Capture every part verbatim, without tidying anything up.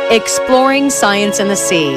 Exploring science in the sea.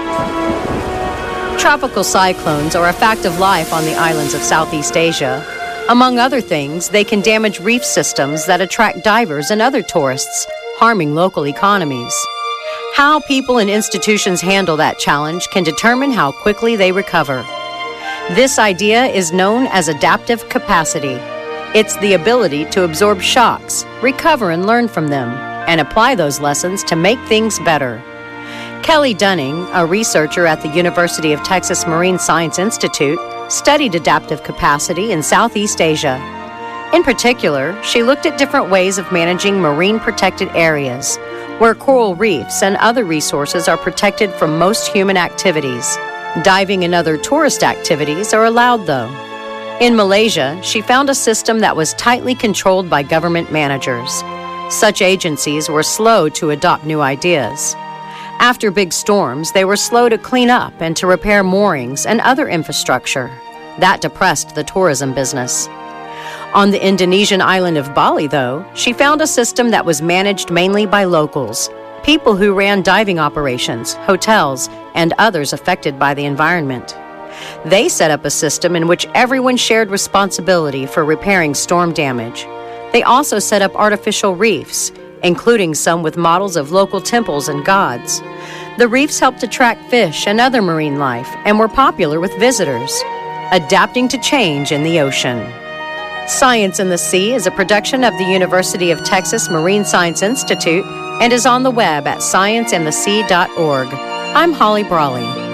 Tropical cyclones are a fact of life on the islands of Southeast Asia. Among other things, they can damage reef systems that attract divers and other tourists, harming local economies. How people and institutions handle that challenge can determine how quickly they recover. This idea is known as adaptive capacity. It's the ability to absorb shocks, recover and learn from them, and apply those lessons to make things better. Kelly Dunning, a researcher at the University of Texas Marine Science Institute, studied adaptive capacity in Southeast Asia. In particular, she looked at different ways of managing marine protected areas, where coral reefs and other resources are protected from most human activities. Diving and other tourist activities are allowed, though. In Malaysia, she found a system that was tightly controlled by government managers. Such agencies were slow to adopt new ideas. After big storms, they were slow to clean up and to repair moorings and other infrastructure. That depressed the tourism business. On the Indonesian island of Bali, though, she found a system that was managed mainly by locals, people who ran diving operations, hotels, and others affected by the environment. They set up a system in which everyone shared responsibility for repairing storm damage. They also set up artificial reefs, including some with models of local temples and gods. The reefs helped attract fish and other marine life and were popular with visitors, adapting to change in the ocean. Science in the Sea is a production of the University of Texas Marine Science Institute and is on the web at science in the sea dot org. I'm Holly Brawley.